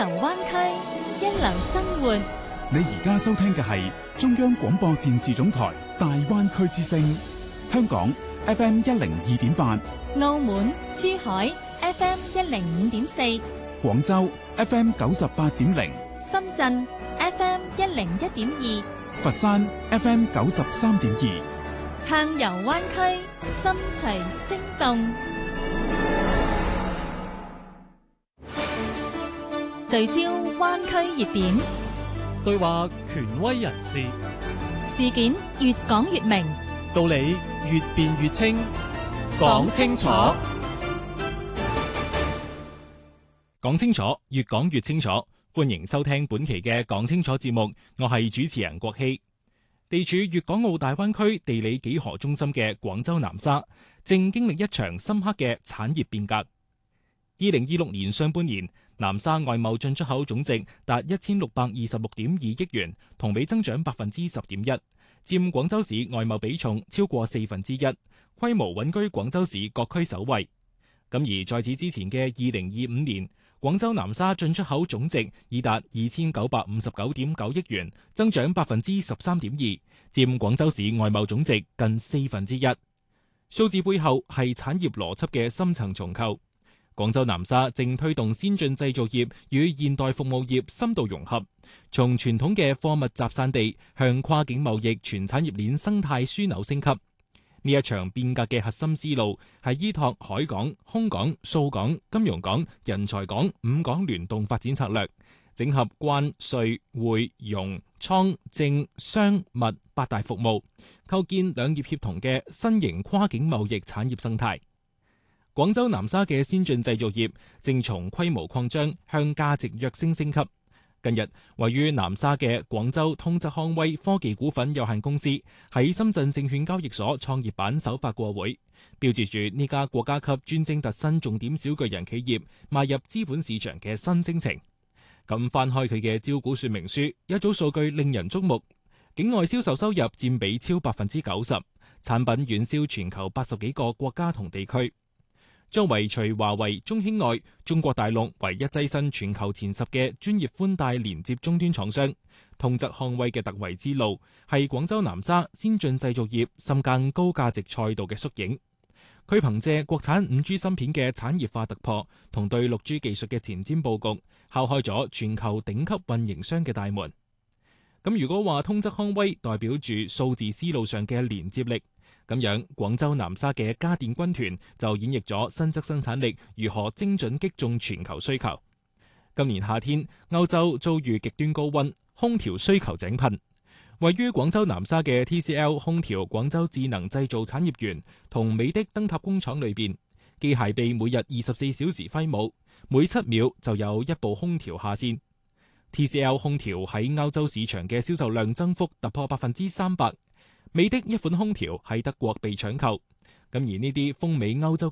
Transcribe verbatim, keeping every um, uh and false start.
灣區，一流生活。 你而家收聽嘅係中央廣播電視總台大灣區之聲，香港 F M 一零二點八， 澳門、珠海 F M 一零五點四， 廣州 F M 九十八點零， 深圳 F M 一零一點二， 佛山 F M 九十三點二， 暢遊灣區，心隨聲動，聚焦灣區熱點， 對話權威人士， 事件越講越明， 道理越辯越清，講清楚，講清楚，越講越清楚。歡迎收聽本期嘅講清楚節目，我係主持人郭希。地處粵港澳大灣區地理幾何中心嘅廣州南沙，正經歷一場深刻嘅產業變革。二零二六年上半年，南沙外貿進出口總值達一千六百二十六點二億元，同比增長百分之十點一，佔廣州市外貿比重超過四分之一，規模穩居廣州市各區首位。咁而在此之前嘅二零二五年，廣州南沙進出口總值已達二千九百五十九點九億元，增長百分之十三點二，佔廣州市外貿總值近四分之一。數字背後係產業邏輯嘅深層重構。廣州南沙正推動先進製造業與現代服務業深度融合，從傳統嘅貨物集散地向跨境貿易全產業鏈生態樞紐升級。呢一場變革嘅核心思路係依託海港、空港、數港、金融港、人才港五港聯動發展策略，整合關稅匯融倉政商物八大服務，構建兩業協同嘅新型跨境貿易產業生態。廣州南沙嘅先進製造業正從規模擴張向價值躍升升級。近日，位於南沙嘅廣州通則康威科技股份有限公司喺深圳證券交易所創業板首發過會，標誌住呢家國家級專精特新重點小巨人企業邁入資本市場嘅新征程。咁翻開佢嘅招股說明書，一組數據令人矚目，境外銷售收入佔比超百分之九十，產品遠銷全球八十幾個國家同地區。作為除華為、中興外，中國大陸唯一躋身全球前十嘅專業寬帶連接終端廠商，通則康威嘅突圍之路係廣州南沙先進製造業深耕高價值賽道嘅縮影。佢憑借國產五 G 芯片嘅產業化突破同對六 G 技術嘅前瞻佈局，敲開咗全球頂級運營商嘅大門。咁如果話通則康威代表住數字思路上嘅連接力，咁樣，廣州南沙嘅家電軍團就演繹咗新質生產力如何精準擊中全球需求。今年夏天，歐洲遭遇極端高溫，空調需求井噴。位於廣州南沙嘅 T C L 空調廣州智能製造產業園同美的燈塔工廠裏邊，機械臂每日二十四小時揮舞，每七秒就有一部空調下線。T C L 空調喺歐洲市場嘅銷售量增幅突破百分之三百。美的一款空調喺德國被搶購，咁而呢啲風靡歐洲